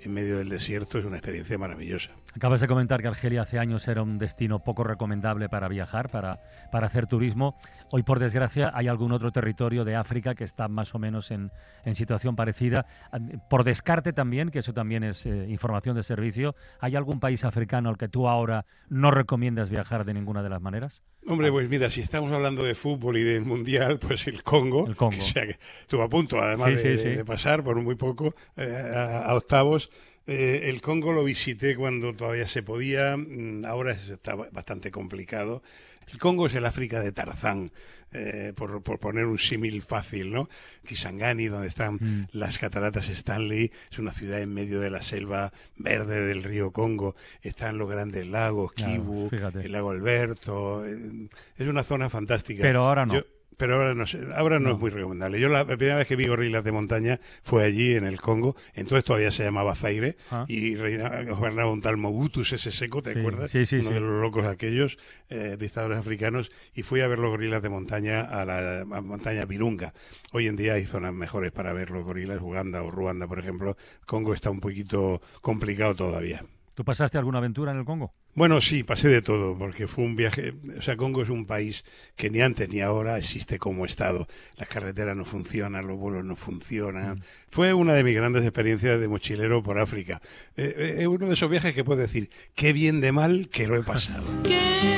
en medio del desierto, es una experiencia maravillosa. Acabas de comentar que Argelia hace años era un destino poco recomendable para viajar, para hacer turismo. Hoy, por desgracia, hay algún otro territorio de África que está más o menos en situación parecida. Por descarte también, que eso también es información de servicio, ¿hay algún país africano al que tú ahora no recomiendas viajar de ninguna de las maneras? Hombre, pues mira, si estamos hablando de fútbol y del Mundial, pues el Congo. El Congo. O sea, que estuvo a punto, además de pasar por muy poco a octavos. El Congo lo visité cuando todavía se podía, ahora está bastante complicado. El Congo es el África de Tarzán, por poner un símil fácil, ¿no? Kisangani, donde están las cataratas Stanley, es una ciudad en medio de la selva verde del río Congo, están los grandes lagos, Kivu, el lago Alberto, es una zona fantástica. Pero ahora no. Pero ahora no es muy recomendable. Yo la primera vez que vi gorilas de montaña fue allí en el Congo, entonces todavía se llamaba Zaire, y gobernaba un tal Mobutu Sese Seko, ¿te acuerdas? Sí, Uno de los locos aquellos, dictadores africanos, y fui a ver los gorilas de montaña a la montaña Virunga. Hoy en día hay zonas mejores para ver los gorilas, Uganda o Ruanda, por ejemplo. Congo está un poquito complicado todavía. ¿Tú pasaste alguna aventura en el Congo? Bueno, sí, pasé de todo, porque fue un viaje. O sea, Congo es un país que ni antes ni ahora existe como Estado. Las carreteras no funcionan, los vuelos no funcionan. Fue una de mis grandes experiencias de mochilero por África. Es uno de esos viajes que puedo decir, qué bien de mal que lo he pasado.